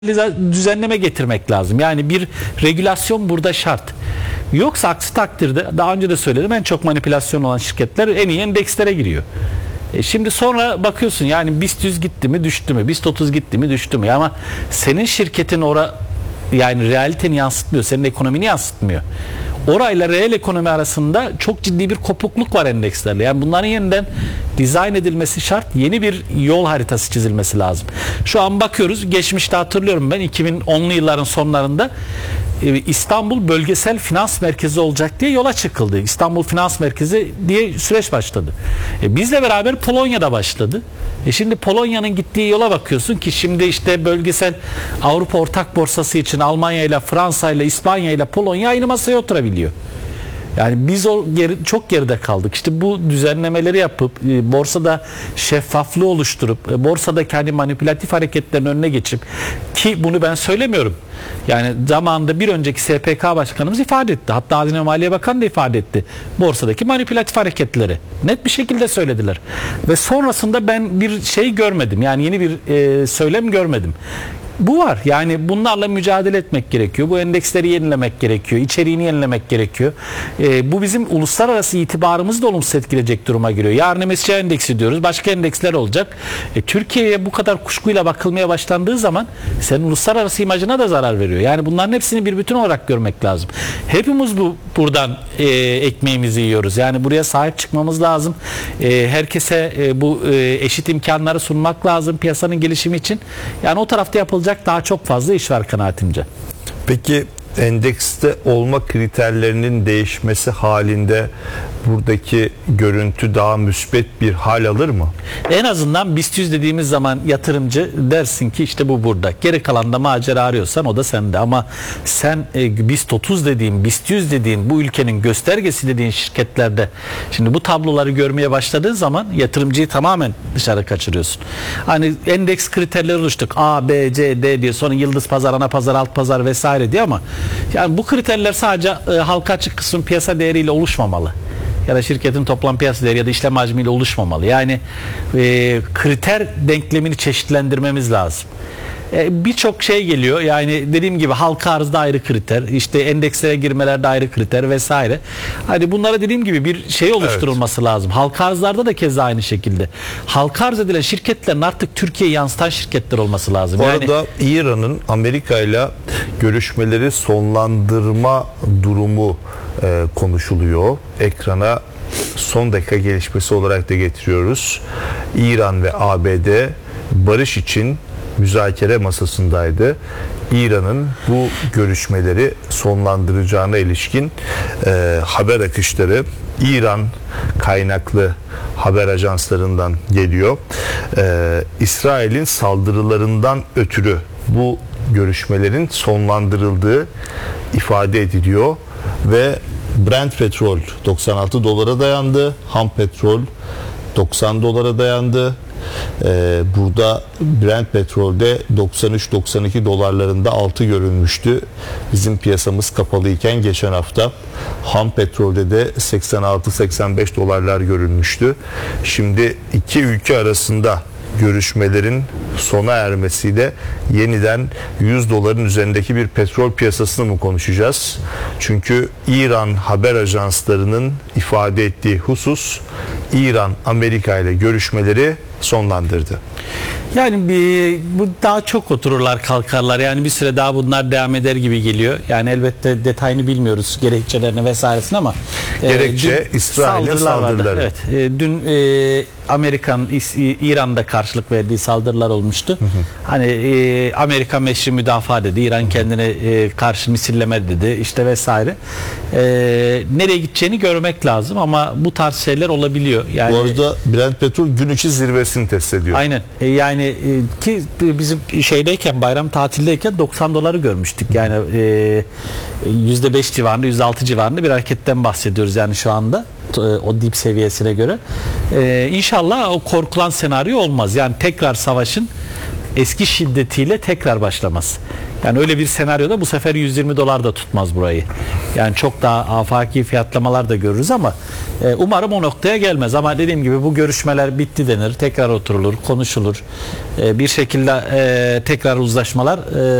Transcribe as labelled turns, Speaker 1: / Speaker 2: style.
Speaker 1: düzenleme getirmek lazım. Yani bir regülasyon burada şart. Yoksa aksi takdirde, daha önce de söyledim, en çok manipülasyon olan şirketler en iyi endekslere giriyor. Şimdi sonra bakıyorsun, yani BIST 100 gitti mi düştü mü, BIST 30 gitti mi düştü mü, ama senin şirketin yani realiteni yansıtmıyor, senin ekonomini yansıtmıyor. Orayla reel ekonomi arasında çok ciddi bir kopukluk var endekslerle. Yani bunların yeniden dizayn edilmesi şart. Yeni bir yol haritası çizilmesi lazım. Şu an bakıyoruz, geçmişte hatırlıyorum ben 2010'lu yılların sonlarında İstanbul bölgesel finans merkezi olacak diye yola çıkıldı. İstanbul Finans Merkezi diye süreç başladı. Bizle beraber Polonya'da başladı. Şimdi Polonya'nın gittiği yola bakıyorsun ki şimdi işte bölgesel Avrupa Ortak Borsası için Almanya ile Fransa ile İspanya ile Polonya aynı masaya oturabiliyor. Yani biz çok geride kaldık. İşte bu düzenlemeleri yapıp borsada şeffaflığı oluşturup borsadaki hani manipülatif hareketlerin önüne geçip, ki bunu ben söylemiyorum. Yani zamanında bir önceki SPK Başkanımız ifade etti. Hatta Hazine Maliye Bakanı da ifade etti. Borsadaki manipülatif hareketleri net bir şekilde söylediler. Ve sonrasında ben bir şey görmedim. Yani yeni bir söylem görmedim. Bu var. Yani bunlarla mücadele etmek gerekiyor. Bu endeksleri yenilemek gerekiyor. İçeriğini yenilemek gerekiyor. Bu bizim uluslararası itibarımızı da olumsuz etkileyecek duruma giriyor. Yarın MSCI endeksi diyoruz. Başka endeksler olacak. Türkiye'ye bu kadar kuşkuyla bakılmaya başlandığı zaman senin uluslararası imajına da zarar veriyor. Yani bunların hepsini bir bütün olarak görmek lazım. Hepimiz buradan ekmeğimizi yiyoruz. Yani buraya sahip çıkmamız lazım. Herkese bu eşit imkanları sunmak lazım piyasanın gelişimi için. Yani o tarafta yapılacak daha çok fazla iş var kanaatimce.
Speaker 2: Peki endekste olma kriterlerinin değişmesi halinde buradaki görüntü daha müspet bir hal alır mı? En
Speaker 1: azından BIST 100 dediğimiz zaman yatırımcı dersin ki işte bu burada. Geri kalan da macera arıyorsan o da sende. Ama sen BIST 30 dediğin, BIST 100 dediğin, bu ülkenin göstergesi dediğin şirketlerde şimdi bu tabloları görmeye başladığın zaman yatırımcıyı tamamen dışarı kaçırıyorsun. Hani endeks kriterleri oluştuk. A, B, C, D diye, sonra yıldız pazar, ana pazar, alt pazar vesaire diye, ama yani bu kriterler sadece halka açık kısım piyasa değeriyle oluşmamalı. Ya da şirketin toplam piyasa değeri ya da işlem hacmiyle oluşmamalı. Yani kriter denklemini çeşitlendirmemiz lazım. Birçok şey geliyor. Yani dediğim gibi halka arzda ayrı kriter, işte endekslere girmelerde ayrı kriter vesaire. Hani bunlara dediğim gibi bir şey oluşturulması lazım. Halka arzlarda da keza aynı şekilde. Halka arz edilen şirketlerin artık Türkiye'yi yansıtan şirketler olması lazım.
Speaker 2: Bu arada İran'ın Amerika ile görüşmeleri sonlandırma durumu konuşuluyor. Ekrana son dakika gelişmesi olarak da getiriyoruz. İran ve ABD barış için müzakere masasındaydı. İran'ın bu görüşmeleri sonlandıracağına ilişkin haber akışları İran kaynaklı haber ajanslarından geliyor. İsrail'in saldırılarından ötürü bu görüşmelerin sonlandırıldığı ifade ediliyor ve Brent petrol 96 dolara dayandı. Ham petrol 90 dolara dayandı. Burada Brent petrolde 93-92 dolarlarında altı görülmüştü. Bizim piyasamız kapalıyken geçen hafta ham petrolde de 86-85 dolarlar görülmüştü. Şimdi iki ülke arasında görüşmelerin sona ermesiyle yeniden 100 doların üzerindeki bir petrol piyasasını mı konuşacağız? Çünkü İran haber ajanslarının ifade ettiği husus, İran Amerika ile görüşmeleri sonlandırdı.
Speaker 1: Yani bu daha çok otururlar kalkarlar. Yani bir süre daha bunlar devam eder gibi geliyor. Yani elbette detayını bilmiyoruz, gerekçelerini vesairesini, ama
Speaker 2: gerekçe İsrail'in saldırıları.
Speaker 1: Evet. Dün Amerikan İran'da karşılık verdiği saldırılar olmuştu. Hani Amerika meşru müdafaa dedi. İran kendine karşı misilleme dedi. İşte vesaire. Nereye gideceğini görmek lazım, ama bu tarz şeyler olabiliyor. Yani,
Speaker 2: bu arada Brent petrol gün içi zirvesini test ediyor.
Speaker 1: Aynen. Yani ki bizim şeydeyken, bayram tatildeyken 90 doları görmüştük. Yani %5 civarında, %6 civarında bir hareketten bahsediyoruz yani şu anda. O dip seviyesine göre. İnşallah o korkulan senaryo olmaz. Yani tekrar savaşın eski şiddetiyle tekrar başlaması. Yani öyle bir senaryoda bu sefer 120 dolar da tutmaz burayı. Yani çok daha afaki fiyatlamalar da görürüz ama umarım o noktaya gelmez. Ama dediğim gibi bu görüşmeler bitti denir. Tekrar oturulur, konuşulur. Bir şekilde tekrar uzlaşmalar